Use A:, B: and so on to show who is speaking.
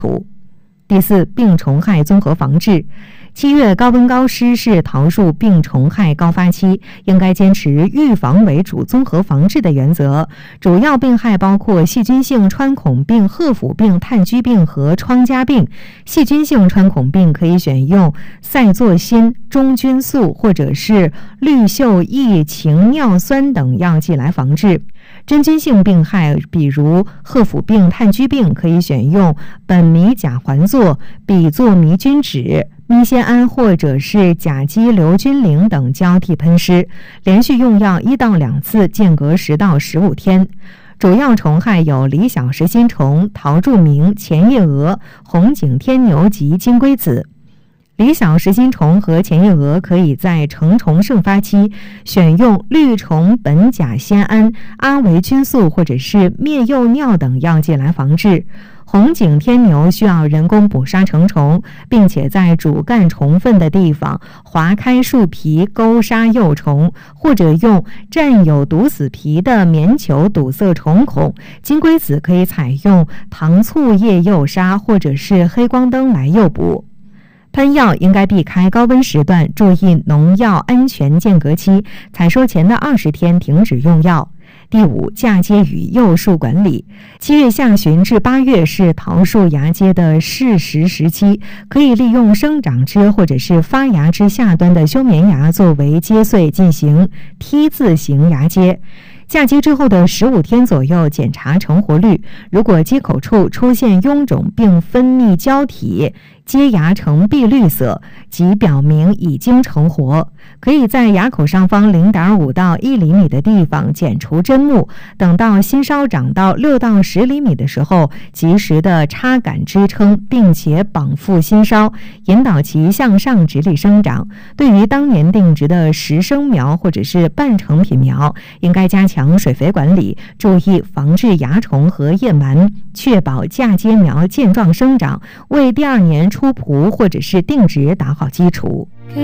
A: 第四，病虫害综合防治。7月高温高湿是桃树病虫害高发期，应该坚持预防为主、综合防治的原则。主要病害包括细菌性穿孔病、褐腐病、炭疽病和疮痂病。细菌性穿孔病可以选用赛唑辛、中菌素或者是氯溴异氰尿酸等药剂来防治。真菌性病害，比如褐腐病、炭疽病，可以选用苯米甲环唑、吡唑迷菌酯、咪酰胺或者是甲基硫菌灵等交替喷施，连续用药1到2次，间隔10到15天。主要虫害有李小石心虫、桃柱鸣、前叶蛾、红颈天牛及金龟子。李小石心虫和前叶蛾可以在成虫盛发期选用绿虫苯甲酰胺、阿维菌素或者是灭幼尿等药剂来防治。红颈天牛需要人工捕杀成虫，并且在主干虫粪的地方划开树皮勾杀幼虫，或者用占有毒死皮的棉球堵塞虫孔。金龟子可以采用糖醋叶诱杀或者是黑光灯来诱捕。喷药应该避开高温时段，注意农药安全间隔期，采收前的20天停止用药。第五，嫁接与幼树管理。7月下旬至8月是桃树芽接的适时时期，可以利用生长枝或者是发芽枝下端的休眠芽作为接穗进行 T 字形芽接。嫁接之后的15天左右检查成活率，如果接口处出现臃肿并分泌胶体，接芽呈碧绿色，即表明已经成活。可以在芽口上方0.5到1厘米的地方剪除针木，等到新梢长到6到10厘米的时候，及时的插杆支撑，并且绑缚新梢，引导其向上直立生长。对于当年定植的实生苗或者是半成品苗，应该加强水肥管理，注意防治蚜虫和叶螨，确保嫁接苗健壮生长，为第2年出圃或者是定植打好基础。